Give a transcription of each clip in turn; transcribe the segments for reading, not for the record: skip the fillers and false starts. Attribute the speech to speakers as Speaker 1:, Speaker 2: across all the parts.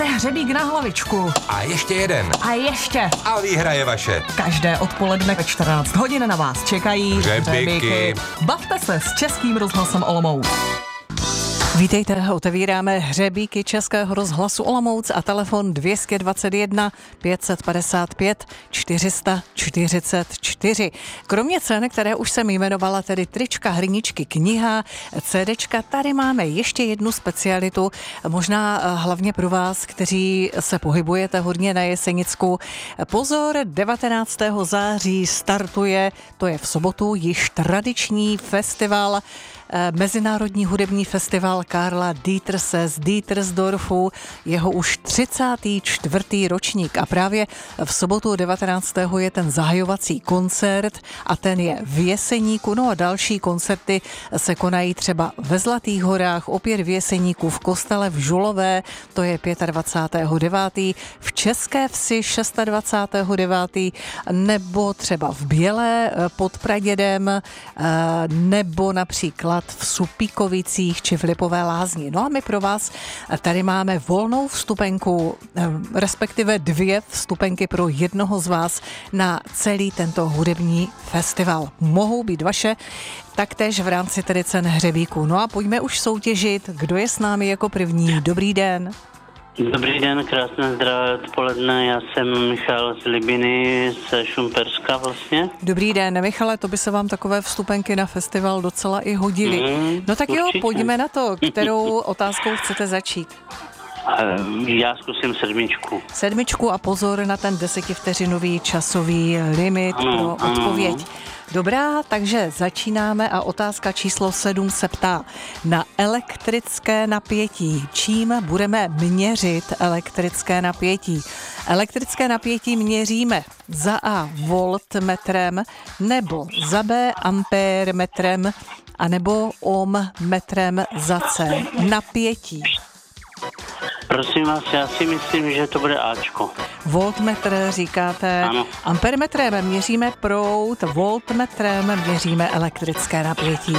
Speaker 1: Máte hřebík na hlavičku.
Speaker 2: A ještě jeden.
Speaker 1: A ještě.
Speaker 2: A výhra je vaše.
Speaker 1: Každé odpoledne ve 14 hodin na vás čekají
Speaker 2: hřebíky.
Speaker 1: Bavte se s Českým rozhlasem Olomouc. Vítejte, otevíráme hřebíky Českého rozhlasu Olomouc a telefon 221 555 444. Kromě cen, které už jsem jmenovala, tedy trička, hrníčky, kniha, CDčka, tady máme ještě jednu specialitu, možná hlavně pro vás, kteří se pohybujete hodně na Jesenicku. Pozor, 19. září startuje, to je v sobotu, již tradiční festival, Mezinárodní hudební festival Karla Dieterse z Dietersdorfu, jeho už 34. ročník a právě v sobotu 19. je ten zahajovací koncert a ten je v Jeseníku, no a další koncerty se konají třeba ve Zlatých horách, opět v Jeseníku, v kostele v Žulové, to je 25.9., v České Vsi 26.9., nebo třeba v Bělé pod Pradědem, nebo například v Supíkovicích či v Lipové Lázni. No a my pro vás tady máme volnou vstupenku, respektive 2 vstupenky pro jednoho z vás na celý tento hudební festival. Mohou být vaše, taktéž v rámci tedy cen hřebíku. No a pojďme už soutěžit, kdo je s námi jako první. Dobrý den.
Speaker 3: Dobrý den, krásné zdravé odpoledne, já jsem Michal z Libiny, ze Šumperska vlastně.
Speaker 1: Dobrý den, Michale, to by se vám takové vstupenky na festival docela i hodily. No tak
Speaker 3: určitě.
Speaker 1: Jo, pojďme na to, kterou otázkou chcete začít.
Speaker 3: Já zkusím 7.
Speaker 1: 7 a pozor na ten 10vteřinový časový limit pro odpověď. Dobrá, takže začínáme a otázka číslo 7 se ptá na elektrické napětí. Čím budeme měřit elektrické napětí? Elektrické napětí měříme za A voltmetrem, nebo za B ampérmetrem, anebo ohmmetrem za C napětí.
Speaker 3: Prosím vás, já si myslím, že to bude Ačko.
Speaker 1: Voltmetr říkáte,
Speaker 3: ano.
Speaker 1: Ampermetrem měříme proud, voltmetrem měříme elektrické napětí.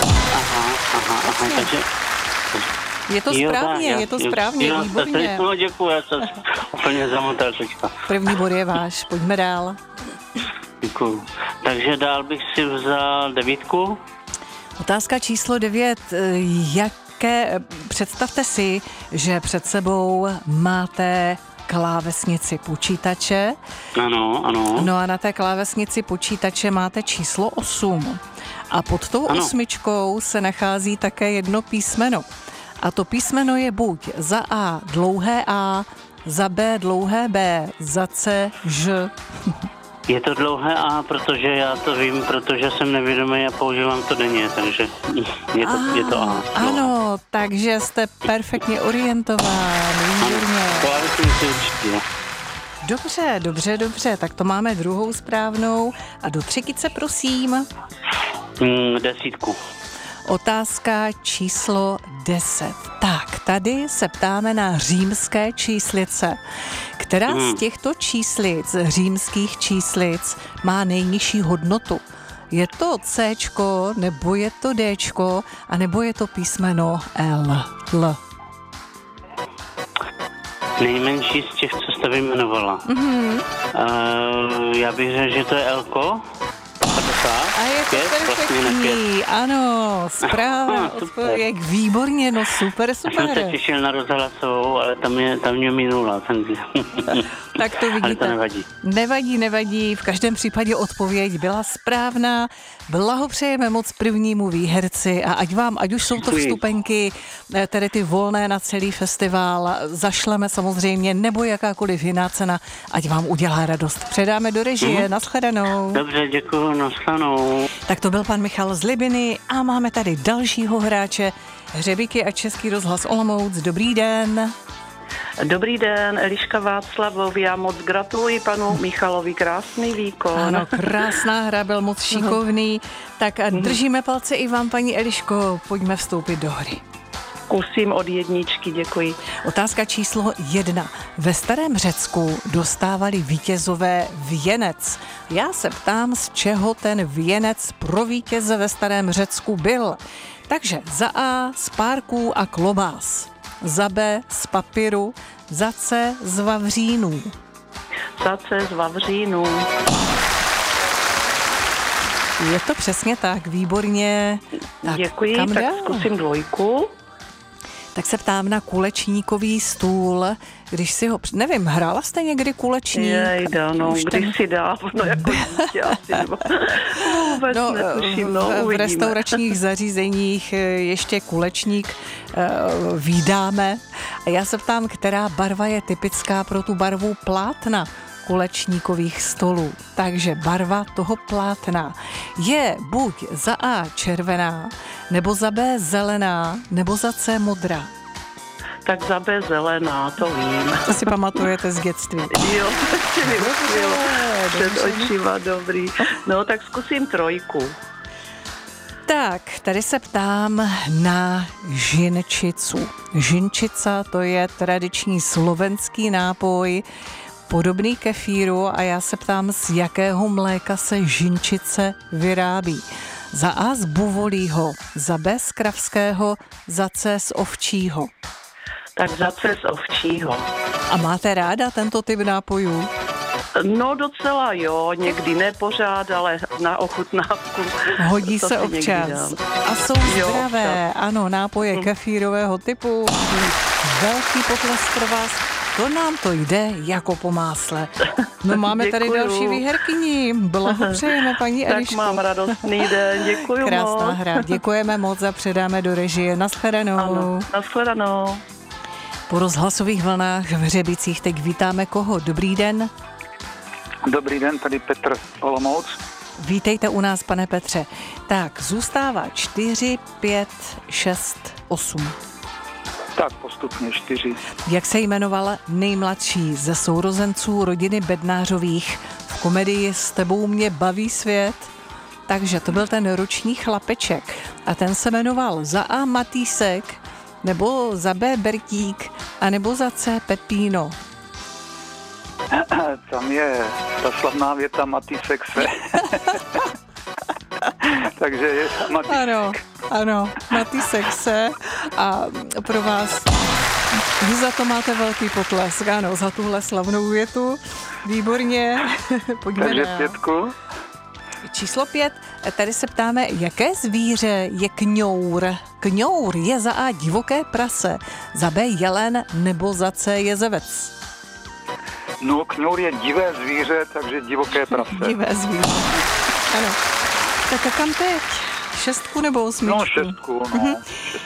Speaker 3: Aha, takže...
Speaker 1: Je to správně, je to správně, výborně.
Speaker 3: No děkuji, já jsem úplně zamotal teďka.
Speaker 1: První bod je váš, pojďme dál.
Speaker 3: Děkuji. Takže dál bych si vzal 9.
Speaker 1: Otázka číslo 9, představte si, že před sebou máte klávesnici počítače.
Speaker 3: Ano.
Speaker 1: No a na té klávesnici počítače máte číslo 8. A pod tou 8 se nachází také jedno písmeno. A to písmeno je buď za A dlouhé A, za B dlouhé B, za C Ž.
Speaker 3: Je to dlouhé A, protože já to vím, protože jsem nevědomý a používám to denně, takže je to A.
Speaker 1: Ano, takže jste perfektně orientován, výborně. Dobře, tak to máme druhou správnou a do třetice prosím.
Speaker 3: 10.
Speaker 1: Otázka číslo 10. Tak, tady se ptáme na římské číslice. Která z těchto číslic, římských číslic, má nejnižší hodnotu? Je to Cčko, nebo je to Dčko, a nebo je to písmeno L?
Speaker 3: Nejmenší z těch, co jste vyjmenovala. Já bych řekl, že to je Lko.
Speaker 1: A je to perfektní, ano, správná odpověď, výborně, no super.
Speaker 3: Já jsem se těšil na rozhlasovou, ale tam mě minula.
Speaker 1: Tak to vidíte.
Speaker 3: Ale to nevadí.
Speaker 1: Nevadí, v každém případě odpověď byla správná. Blahopřejeme moc prvnímu výherci a ať už jsou to vstupenky, tedy ty volné na celý festival, zašleme samozřejmě, nebo jakákoliv jiná cena, ať vám udělá radost. Předáme do režie, nashledanou.
Speaker 3: Dobře, děkuji, nashledanou.
Speaker 1: Tak to byl pan Michal z Libiny a máme tady dalšího hráče, hřebíky a Český rozhlas Olomouc. Dobrý den.
Speaker 4: Dobrý den, Eliška Václavová, já moc gratuluji panu Michalovi, krásný výkon.
Speaker 1: Ano, krásná hra, byl moc šikovný. Tak držíme palce i vám, paní Eliško, pojďme vstoupit do hry.
Speaker 4: Kusím od 1, děkuji.
Speaker 1: Otázka číslo 1. Ve starém Řecku dostávali vítězové věnec. Já se ptám, z čeho ten věnec pro vítěze ve starém Řecku byl. Takže za A z párků a klobás. za B z papíru, za C z vavřínů.
Speaker 4: Za C z vavřínů.
Speaker 1: Je to přesně tak, výborně. Tak,
Speaker 4: Děkuji,
Speaker 1: kam
Speaker 4: tak
Speaker 1: dál?
Speaker 4: zkusím 2.
Speaker 1: Tak se ptám na kulečníkový stůl, když si ho, nevím, hrála jste někdy kulečník?
Speaker 4: Jejda, no,
Speaker 1: Už ten-
Speaker 4: když si dávno, jako dítě asi, nebo vůbec netuším, no,
Speaker 1: v
Speaker 4: uvidíme.
Speaker 1: restauračních zařízeních ještě kulečník vídáme. A já se ptám, která barva je typická pro tu barvu plátna kulečníkových stolů. Takže barva toho plátna je buď za A červená, nebo za B zelená, nebo za C modrá.
Speaker 4: Tak za B zelená, to vím.
Speaker 1: To si pamatujete z dětství.
Speaker 4: Jo, tak se mi uspělo před
Speaker 1: dobře.
Speaker 4: očima, dobrý. No, tak zkusím 3.
Speaker 1: Tak, tady se ptám na žinčicu. Žinčica, to je tradiční slovenský nápoj, podobný kefíru, a já se ptám, z jakého mléka se žinčice vyrábí. Za A z buvolího, za B z kravského, za C z ovčího.
Speaker 4: Tak za C z ovčího.
Speaker 1: A máte ráda tento typ nápojů?
Speaker 4: No docela jo, někdy ne pořád, ale na ochutnávku.
Speaker 1: Hodí
Speaker 4: To
Speaker 1: se
Speaker 4: si někdy
Speaker 1: občas.
Speaker 4: dám.
Speaker 1: A jsou
Speaker 4: Jo,
Speaker 1: zdravé. Ano, nápoje kefírového typu. Velký potlesk pro vás. To nám to jde jako po másle. No máme tady
Speaker 4: Děkuju.
Speaker 1: další výherkyni. Blahopřejeme, paní
Speaker 4: Tak
Speaker 1: Elišku.
Speaker 4: mám radostný den, děkuju
Speaker 1: Krásná
Speaker 4: moc.
Speaker 1: hra. Děkujeme moc a předáme do režie. Naschledanou.
Speaker 4: Ano, nashledanou.
Speaker 1: Po rozhlasových vlnách v Hřebicích teď vítáme koho? Dobrý den.
Speaker 5: Dobrý den, tady Petr Olomouc.
Speaker 1: Vítejte u nás, pane Petře. Tak, zůstává 4, 5, 6, 8.
Speaker 5: Tak postupně 4.
Speaker 1: Jak se jmenoval nejmladší ze sourozenců rodiny Bednářových v komedii S tebou mě baví svět? Takže to byl ten roční chlapeček. A ten se jmenoval za A Matýsek, nebo za B Bertík, a nebo za C Pepíno.
Speaker 5: Tam je ta slavná věta Matýsek se. Takže je Matýsek.
Speaker 1: Ano, Matýsek se, a pro vás vy za to máte velký potlesk, ano, za tuhle slavnou větu. Výborně, pojďme
Speaker 5: Takže
Speaker 1: dál.
Speaker 5: 5.
Speaker 1: Číslo 5. Tady se ptáme, jaké zvíře je kňour? Kňour je za A divoké prase, za B jelen, nebo za C jezevec.
Speaker 5: No, kňour je divé zvíře, takže divoké prase.
Speaker 1: Divé zvíře. Ano. Tak a kam teď? 6 nebo 8?
Speaker 5: No, 6, no.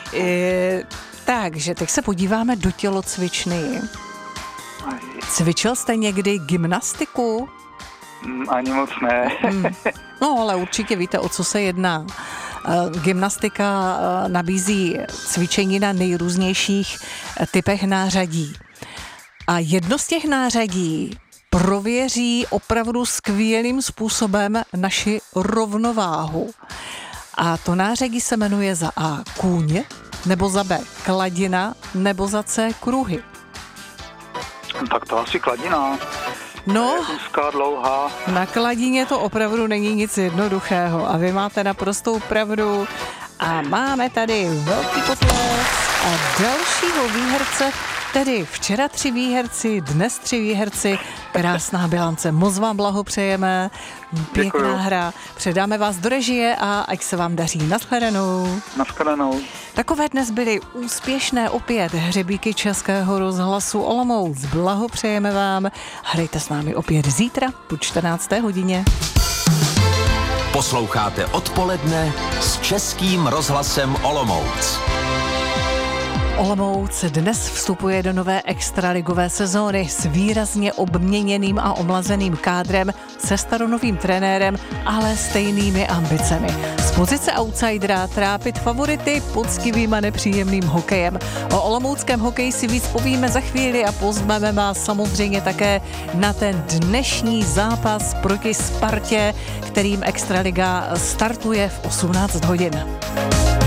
Speaker 1: Takže teď se podíváme do tělocvičny. Cvičil jste někdy gymnastiku?
Speaker 5: Ani moc ne.
Speaker 1: No, ale určitě víte, o co se jedná. Gymnastika nabízí cvičení na nejrůznějších typech nářadí. A jedno z těch nářadí prověří opravdu skvělým způsobem naši rovnováhu. A to nářadí se jmenuje za A kůň, nebo za B kladina, nebo za C kruhy.
Speaker 5: Tak to asi kladina.
Speaker 1: No,
Speaker 5: Úzká, dlouhá.
Speaker 1: na kladině to opravdu není nic jednoduchého a vy máte naprostou pravdu. A máme tady velký potlesk a dalšího výherce, tedy včera 3 výherci, dnes 3 výherci, krásná bilance, moc vám blahopřejeme, pěkná
Speaker 5: Děkuju.
Speaker 1: hra, předáme vás do režie a ať se vám daří. Naschledanou.
Speaker 5: Naschledanou.
Speaker 1: Takové dnes byly úspěšné opět hřebíky Českého rozhlasu Olomouc. Blahopřejeme vám, hrajte s námi opět zítra po 14. hodině.
Speaker 6: Posloucháte Odpoledne s Českým rozhlasem Olomouc.
Speaker 1: Olomouc dnes vstupuje do nové extraligové sezóny s výrazně obměněným a omlazeným kádrem, se staronovým trenérem, ale stejnými ambicemi. Z pozice outsidera trápit favority poctivým a nepříjemným hokejem. O olomouckém hokeji si víc povíme za chvíli a pozveme vás samozřejmě také na ten dnešní zápas proti Spartě, kterým extraliga startuje v 18 hodin.